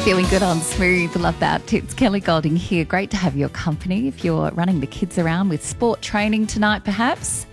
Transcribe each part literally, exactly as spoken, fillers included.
Feeling good on Smooth. Love that. It's Kelly Golding here. Great to have your company if you're running the kids around with sport training tonight, perhaps.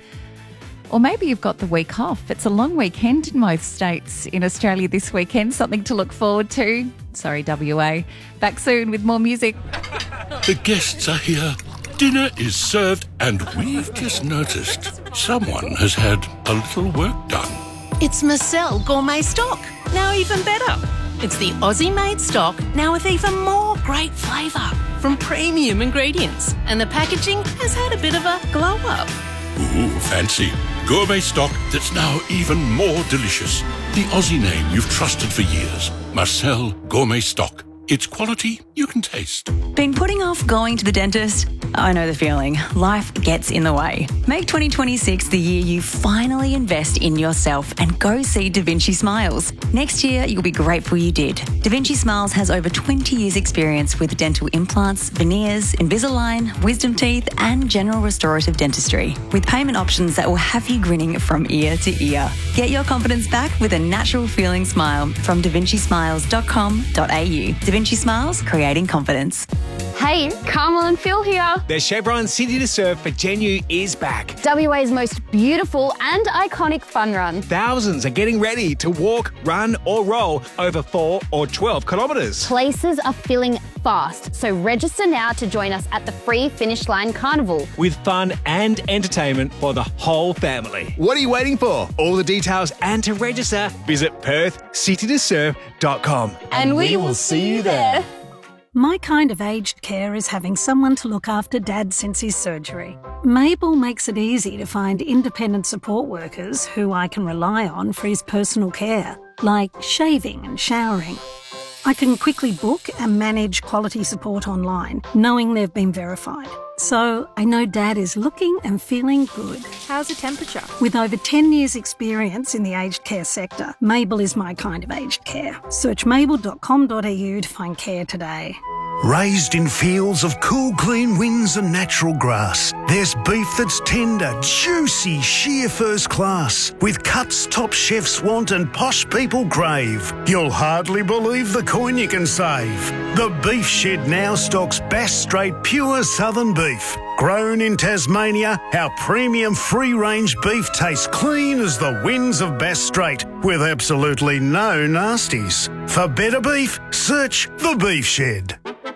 Or maybe you've got the week off. It's a long weekend in most states in Australia this weekend. Something to look forward to. Sorry, W A. Back soon with more music. The guests are here. Dinner is served, and we've just noticed someone has had a little work done. It's Marcel Gourmet Stock. Now even better. It's the Aussie-made stock, now with even more great flavour from premium ingredients. And the packaging has had a bit of a glow-up. Ooh, fancy. Gourmet stock that's now even more delicious. The Aussie name you've trusted for years. Marcel Gourmet Stock. It's quality you can taste. Been putting off going to the dentist? I know the feeling. Life gets in the way. Make twenty twenty-six the year you finally invest in yourself and go see Da Vinci Smiles. Next year, you'll be grateful you did. Da Vinci Smiles has over twenty years experience with dental implants, veneers, Invisalign, wisdom teeth and general restorative dentistry, with payment options that will have you grinning from ear to ear. Get your confidence back with a natural feeling smile from da vinci smiles dot com dot a u. Da Vinci Smiles, creating confidence. Hey, Carmel and Phil here. The Chevron City to Surf for Genu is back. W A's most beautiful and iconic fun run. Thousands are getting ready to walk, run or roll over four or twelve kilometres. Places are filling fast, so register now to join us at the free Finish Line Carnival. With fun and entertainment for the whole family. What are you waiting for? All the details and to register, visit perth city to surf dot com. And, and we, we will see you there. My kind of aged care is having someone to look after Dad since his surgery. Mabel makes it easy to find independent support workers who I can rely on for his personal care, like shaving and showering. I can quickly book and manage quality support online, knowing they've been verified. So I know Dad is looking and feeling good. How's the temperature? With over ten years experience in the aged care sector, Mabel is my kind of aged care. Search mabel dot com dot a u to find care today. Raised in fields of cool, clean winds and natural grass, there's beef that's tender, juicy, sheer first class, with cuts top chefs want and posh people crave. You'll hardly believe the coin you can save. The Beef Shed now stocks Bass Strait pure southern beef. Grown in Tasmania, our premium free-range beef tastes clean as the winds of Bass Strait, with absolutely no nasties. For better beef, search The Beef Shed.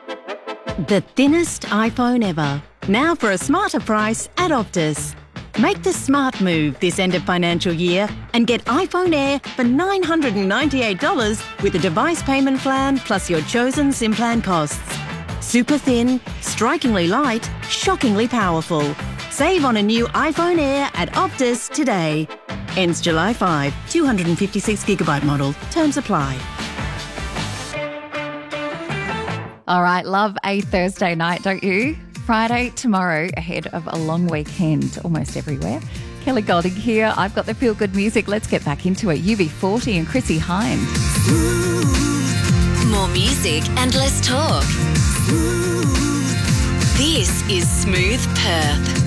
The thinnest iPhone ever. Now for a smarter price at Optus. Make the smart move this end of financial year and get iPhone Air for nine hundred ninety-eight dollars with a device payment plan plus your chosen SIM plan costs. Super thin, strikingly light, shockingly powerful. Save on a new iPhone Air at Optus today. Ends July fifth. two hundred fifty-six gigabyte model. Terms apply. All right, love a Thursday night, don't you? Friday tomorrow ahead of a long weekend almost everywhere. Kelly Golding here. I've got the feel-good music. Let's get back into it. U B forty and Chrissy Hynde. More music and less talk. This is Smooth Perth.